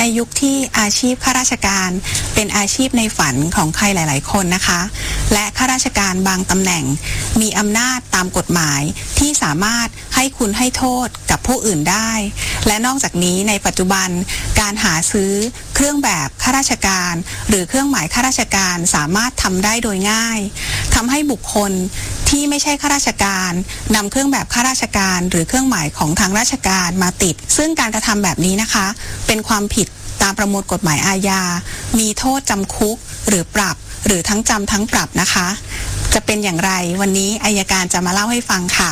ยุคที่อาชีพข้าราชการเป็นอาชีพในฝันของใครหลายๆคนนะคะและข้าราชการบางตำแหน่งมีอำนาจตามกฎหมายที่สามารถให้คุณให้โทษกับผู้อื่นได้และนอกจากนี้ในปัจจุบันการหาซื้อเครื่องแบบข้าราชการหรือเครื่องหมายข้าราชการสามารถทำได้โดยง่ายทำให้บุคคลที่ไม่ใช่ข้าราชการนำเครื่องแบบข้าราชการหรือเครื่องหมายของทางราชการมาติดซึ่งการกระทำแบบนี้นะคะเป็นความผิดตามประมวลกฎหมายอาญามีโทษจำคุกหรือปรับหรือทั้งจำทั้งปรับนะคะจะเป็นอย่างไรวันนี้อัยการจะมาเล่าให้ฟังค่ะ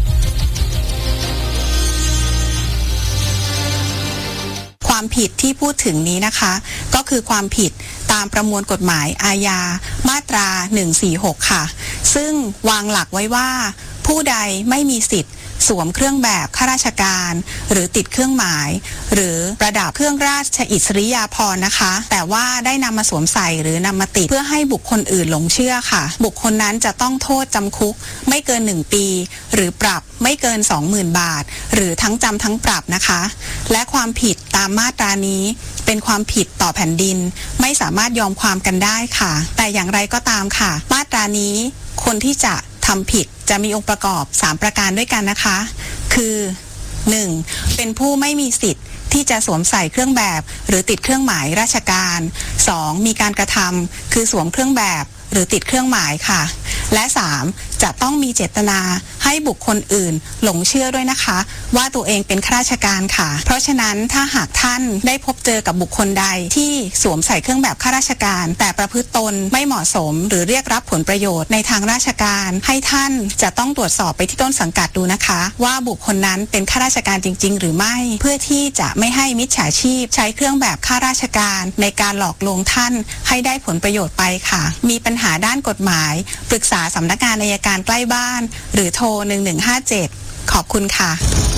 ความผิดที่พูดถึงนี้นะคะก็คือความผิดตามประมวลกฎหมายอาญามาตรา146ค่ะซึ่งวางหลักไว้ว่าผู้ใดไม่มีสิทธิ์สวมเครื่องแบบข้าราชการหรือติดเครื่องหมายหรือประดับเครื่องราชอิสริยาภรณ์นะคะแต่ว่าได้นำมาสวมใส่หรือนำมาติดเพื่อให้บุคคลอื่นหลงเชื่อค่ะบุคคลนั้นจะต้องโทษจำคุกไม่เกิน1 ปีหรือปรับไม่เกิน 20,000 บาทหรือทั้งจำทั้งปรับนะคะและความผิดตามมาตรานี้เป็นความผิดต่อแผ่นดินไม่สามารถยอมความกันได้ค่ะแต่อย่างไรก็ตามค่ะมาตรานี้คนที่จะทำผิดจะมีองค์ประกอบ3ประการด้วยกันนะคะคือ 1. เป็นผู้ไม่มีสิทธิ์ที่จะสวมใส่เครื่องแบบหรือติดเครื่องหมายราชการ 2. มีการกระทำคือสวมเครื่องแบบหรือติดเครื่องหมายค่ะและ 3. จะต้องมีเจตนาให้บุคคลอื่นหลงเชื่อด้วยนะคะว่าตัวเองเป็นข้าราชการค่ะเพราะฉะนั้นถ้าหากท่านได้พบเจอกับบุคคลใดที่สวมใส่เครื่องแบบข้าราชการแต่ประพฤติตนไม่เหมาะสมหรือเรียกรับผลประโยชน์ในทางราชการให้ท่านจะต้องตรวจสอบไปที่ต้นสังกัดดูนะคะว่าบุคคลนั้นเป็นข้าราชการจริงๆหรือไม่เพื่อที่จะไม่ให้มิจฉาชีพใช้เครื่องแบบข้าราชการในการหลอกลวงท่านให้ได้ผลประโยชน์ไปค่ะมีปัญหาด้านกฎหมายปรึกษาสำนักงานอัยการใกล้บ้านหรือโทร1157ขอบคุณค่ะ